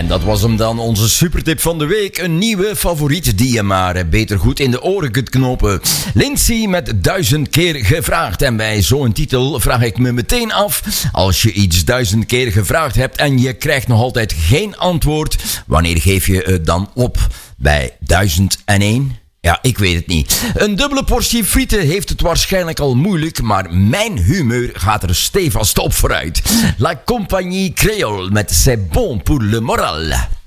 En dat was hem dan, onze supertip van de week. Een nieuwe favoriet die je maar beter goed in de oren kunt knopen. Lindsay met 1000 keer gevraagd. En bij zo'n titel vraag ik me meteen af, als je iets 1000 keer gevraagd hebt en je krijgt nog altijd geen antwoord, wanneer geef je het dan op? Bij 1001? Ja, ik weet het niet. Een dubbele portie frieten heeft het waarschijnlijk al moeilijk, maar mijn humeur gaat er stevast op vooruit. La Compagnie Creole met C'est bon pour le moral.